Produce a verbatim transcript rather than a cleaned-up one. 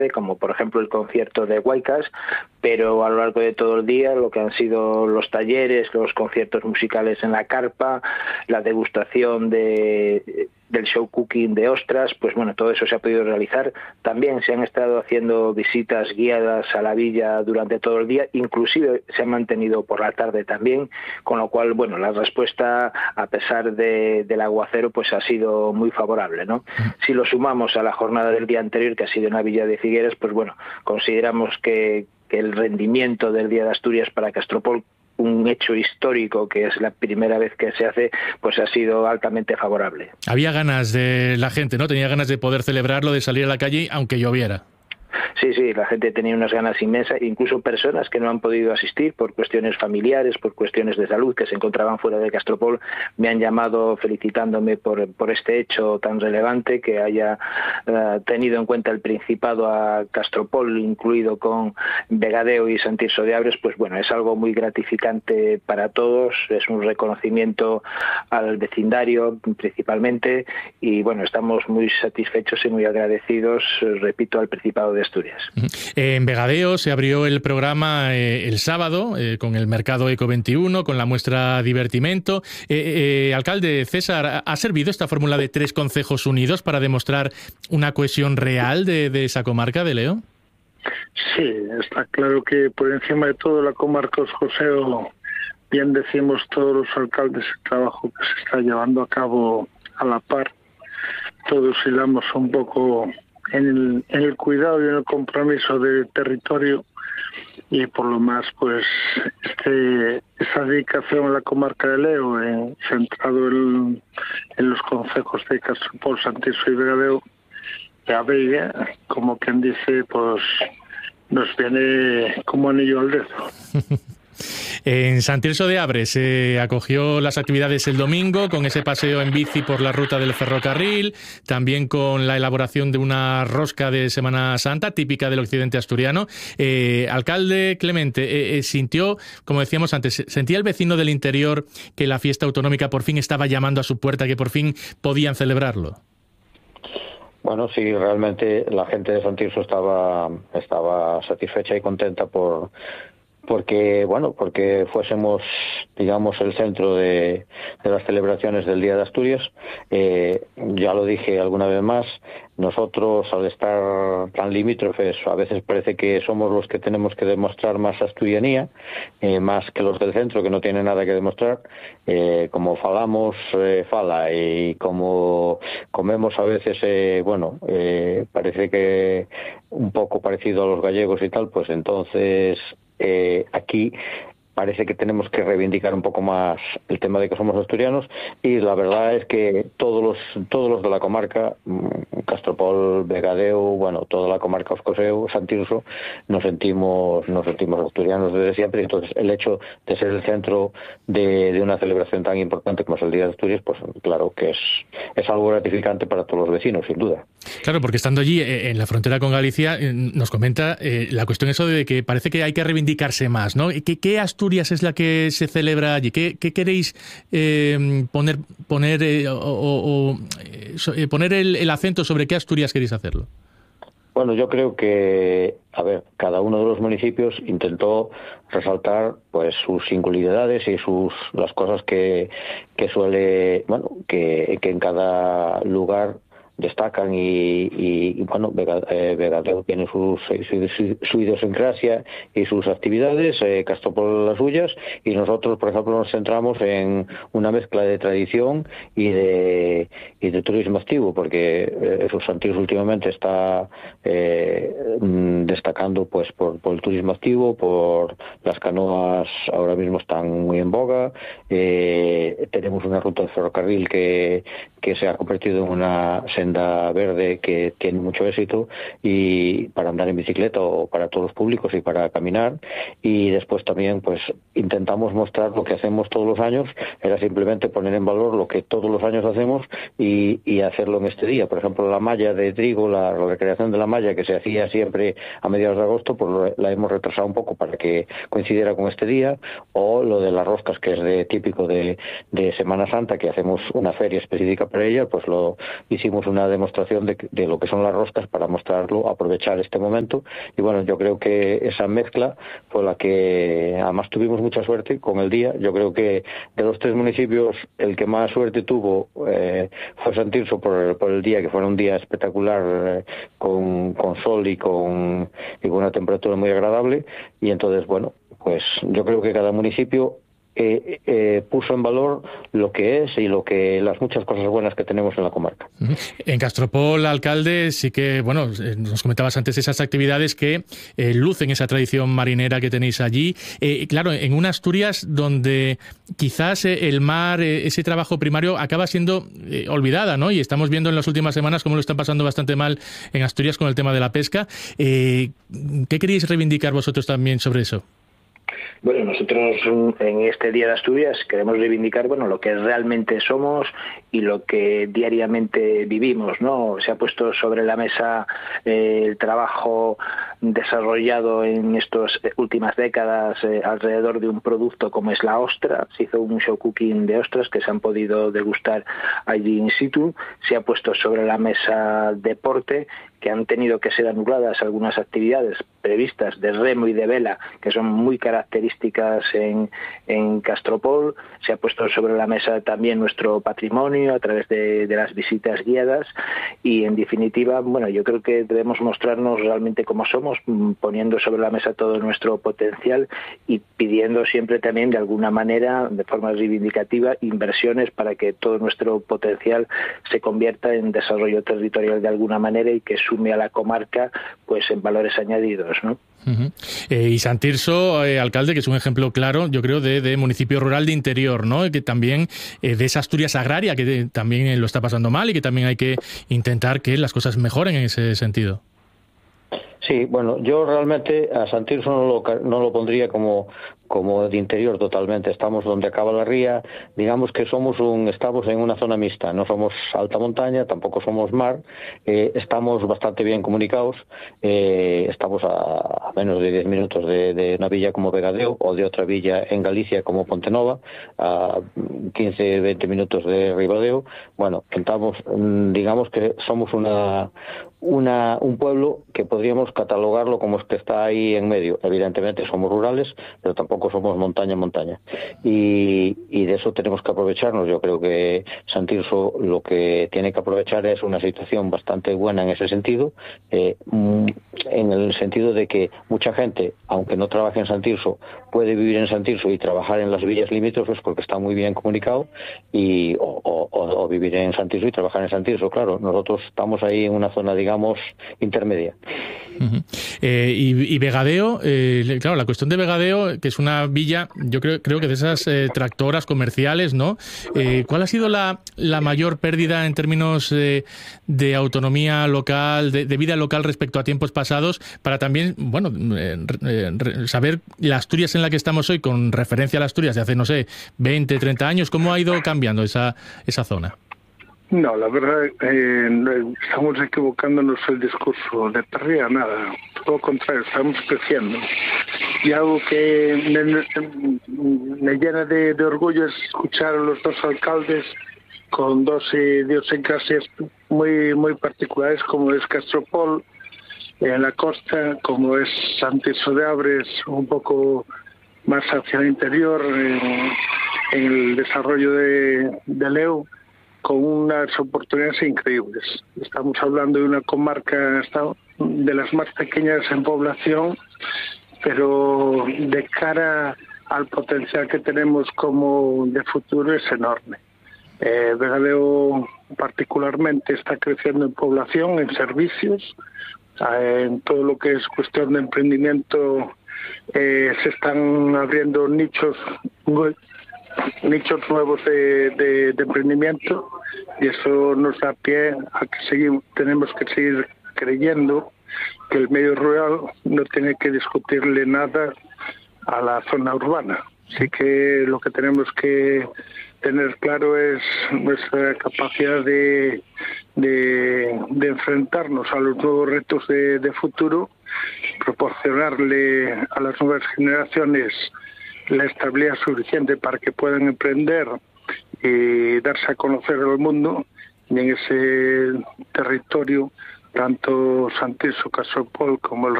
como por ejemplo el concierto de Huaycas, pero a lo largo de todo el día lo que han sido los talleres, los conciertos musicales en la carpa, la degustación de del show cooking de ostras, pues bueno, todo eso se ha podido realizar. También se han estado haciendo visitas guiadas a la villa durante todo el día, inclusive se han mantenido por la tarde también, con lo cual, bueno, la respuesta, a pesar de, del aguacero, pues ha sido muy favorable, ¿no? Si lo sumamos a la jornada del día anterior, que ha sido en la villa de Figueres, pues bueno, consideramos que, que el rendimiento del Día de Asturias para Castropol, un hecho histórico que es la primera vez que se hace, pues ha sido altamente favorable. Había ganas de la gente, ¿no? Tenía ganas de poder celebrarlo, de salir a la calle aunque lloviera. Sí, sí, la gente tenía unas ganas inmensas, incluso personas que no han podido asistir por cuestiones familiares, por cuestiones de salud, que se encontraban fuera de Castropol, me han llamado felicitándome por, por este hecho tan relevante, que haya uh, tenido en cuenta el Principado a Castropol, incluido con Vegadeo y Sant Tirso de Abres. Pues bueno, es algo muy gratificante para todos, es un reconocimiento al vecindario principalmente, y bueno, estamos muy satisfechos y muy agradecidos, repito, al Principado de Asturias. En Vegadeo se abrió el programa eh, el sábado eh, con el Mercado Eco veintiuno, con la muestra Divertimento. Eh, eh, alcalde César, ¿ha servido esta fórmula de tres concejos unidos para demostrar una cohesión real de, de esa comarca de Leo? Sí, está claro que por encima de todo la comarca Osjoseo, bien decimos todos los alcaldes, el trabajo que se está llevando a cabo a la par. Todos hilamos un poco en el, en el cuidado y en el compromiso del territorio, y por lo más pues este, esa dedicación a la comarca de Leo, eh, centrado en, en los concejos de Castropol, Sant Tirso y Vegadeo, la Vega, como quien dice, pues nos viene como anillo al dedo. En Sant Tirso de Abres se eh, acogió las actividades el domingo con ese paseo en bici por la ruta del ferrocarril, también con la elaboración de una rosca de Semana Santa típica del occidente asturiano. Eh, alcalde Clemente, eh, eh, sintió, como decíamos antes, ¿sentía el vecino del interior que la fiesta autonómica por fin estaba llamando a su puerta, que por fin podían celebrarlo? Bueno, sí, realmente la gente de Sant Tirso estaba, estaba satisfecha y contenta por porque bueno porque fuésemos, digamos, el centro de, de las celebraciones del Día de Asturias. Eh, ya lo dije alguna vez más, nosotros, al estar tan limítrofes, a veces parece que somos los que tenemos que demostrar más asturianía, eh, más que los del centro, que no tienen nada que demostrar. Eh, como falamos, eh, fala, y como comemos a veces, eh, bueno, eh, parece que un poco parecido a los gallegos y tal, pues entonces Eh, aquí parece que tenemos que reivindicar un poco más el tema de que somos asturianos, y la verdad es que todos los todos los de la comarca, Castropol, Vegadeo, bueno, toda la comarca Osjoseo, Sant Tirso, nos sentimos nos sentimos asturianos desde siempre. Entonces el hecho de ser el centro de, de una celebración tan importante como es el Día de Asturias, pues claro que es, es algo gratificante para todos los vecinos, sin duda. Claro, porque estando allí eh, en la frontera con Galicia, eh, nos comenta eh, la cuestión eso de que parece que hay que reivindicarse más, ¿no? ¿Qué, qué Asturias es la que se celebra allí? ¿Qué, qué queréis eh, poner poner eh, o, o, eh, poner el, el acento sobre qué Asturias queréis hacerlo? Bueno, yo creo que, a ver, cada uno de los municipios intentó resaltar pues sus singularidades y sus las cosas que, que suele, bueno, que, que en cada lugar destacan, y, y, y bueno, Vegadeo tiene su, su, su, su idiosincrasia y sus actividades, eh, Castropol las suyas, y nosotros, por ejemplo, nos centramos en una mezcla de tradición y de, y de turismo activo, porque eh, Sant Tirso últimamente está eh, destacando pues por, por el turismo activo, por las canoas, ahora mismo están muy en boga, eh, tenemos una ruta de ferrocarril que, que se ha convertido en una senda verde que tiene mucho éxito, y para andar en bicicleta o para todos los públicos y para caminar. Y después también pues intentamos mostrar lo que hacemos todos los años, era simplemente poner en valor lo que todos los años hacemos y, y hacerlo en este día. Por ejemplo, la malla de trigo, la, la recreación de la malla que se hacía siempre a mediados de agosto, pues la hemos retrasado un poco para que coincidiera con este día, o lo de las roscas, que es de típico de, de Semana Santa, que hacemos una feria específica para ella, pues lo hicimos una demostración de, de lo que son las roscas para mostrarlo, aprovechar este momento. Y bueno, yo creo que esa mezcla fue la que además tuvimos mucha suerte con el día. Yo creo que de los tres municipios el que más suerte tuvo eh, fue San Tirso por, por el día, que fue un día espectacular, eh, con, con sol y con, y con una temperatura muy agradable. Y entonces, bueno, pues yo creo que cada municipio Eh, eh, puso en valor lo que es y lo que las muchas cosas buenas que tenemos en la comarca. En Castropol, alcalde, sí que, bueno, nos comentabas antes esas actividades que eh, lucen esa tradición marinera que tenéis allí. Eh, claro, en una Asturias donde quizás eh, el mar, eh, ese trabajo primario acaba siendo eh, olvidada, ¿no? Y estamos viendo en las últimas semanas cómo lo están pasando bastante mal en Asturias con el tema de la pesca. Eh, ¿Qué queréis reivindicar vosotros también sobre eso? Bueno, nosotros en este Día de Asturias queremos reivindicar, bueno, lo que realmente somos y lo que diariamente vivimos, ¿no? Se ha puesto sobre la mesa eh, el trabajo desarrollado en estas últimas décadas eh, alrededor de un producto como es la ostra. Se hizo un show cooking de ostras que se han podido degustar allí in situ. Se ha puesto sobre la mesa deporte, que han tenido que ser anuladas algunas actividades previstas de remo y de vela, que son muy características en, en Castropol. Se ha puesto sobre la mesa también nuestro patrimonio a través de, de las visitas guiadas y, en definitiva, bueno, yo creo que debemos mostrarnos realmente como somos, poniendo sobre la mesa todo nuestro potencial y pidiendo siempre también, de alguna manera, de forma reivindicativa, inversiones para que todo nuestro potencial se convierta en desarrollo territorial de alguna manera y que sume a la comarca pues en valores añadidos, ¿no? Uh-huh. Eh, y San Tirso, eh, alcalde, que es un ejemplo claro, yo creo, de, de municipio rural de interior, ¿no? Que también eh, de esa Asturias agraria, que de, también eh, lo está pasando mal y que también hay que intentar que las cosas mejoren en ese sentido. Sí, bueno, yo realmente a San Tirso no lo, no lo pondría como, como de interior totalmente. Estamos donde acaba la ría, digamos que somos un, estamos en una zona mixta, no somos alta montaña, tampoco somos mar, eh, estamos bastante bien comunicados, eh, estamos a, a menos de diez minutos de, de una villa como Vegadeo o de otra villa en Galicia como Pontenova, a quince a veinte minutos de Ribadeo. Bueno, estamos, digamos que somos una... Una, un pueblo que podríamos catalogarlo como es que está ahí en medio. Evidentemente somos rurales, pero tampoco somos montaña montaña. Y, y de eso tenemos que aprovecharnos. Yo creo que San Tirso lo que tiene que aprovechar es una situación bastante buena en ese sentido, eh, en el sentido de que mucha gente, aunque no trabaje en San Tirso, puede vivir en San Tirso y trabajar en las villas limítrofes porque está muy bien comunicado, y o, o, o vivir en San Tirso y trabajar en San Tirso. Claro, nosotros estamos ahí en una zona, digamos, digamos, intermedia. Uh-huh. Eh, y, y Vegadeo, eh, claro, la cuestión de Vegadeo, que es una villa, yo creo, creo que de esas eh, tractoras comerciales, ¿no? Eh, ¿Cuál ha sido la, la mayor pérdida en términos eh, de autonomía local, de, de vida local respecto a tiempos pasados, para también, bueno, eh, eh, saber la Asturias en la que estamos hoy, con referencia a la Asturias de hace, no sé, veinte, treinta años, cómo ha ido cambiando esa, esa zona? No, la verdad, eh, estamos equivocándonos el discurso de pérdida, nada, todo lo contrario, estamos creciendo. Y algo que me, me llena de, de orgullo es escuchar a los dos alcaldes con dos idiosincrasias muy, muy particulares, como es Castropol en la costa, como es San Tirso de Abres, un poco más hacia el interior, en, en el desarrollo de, de Leu, con unas oportunidades increíbles. Estamos hablando de una comarca de las más pequeñas en población, pero de cara al potencial que tenemos como de futuro es enorme. Eh, Vegadeo particularmente está creciendo en población, en servicios, eh, en todo lo que es cuestión de emprendimiento. Eh, se están abriendo nichos nichos nuevos de, de, de emprendimiento, y eso nos da pie a que seguimos, tenemos que seguir creyendo que el medio rural no tiene que discutirle nada a la zona urbana. Así que lo que tenemos que tener claro es nuestra capacidad de, de, de enfrentarnos a los nuevos retos de, de futuro proporcionarle a las nuevas generaciones la estabilidad suficiente para que puedan emprender y darse a conocer al mundo, y en ese territorio tanto Santirso, Casopol como el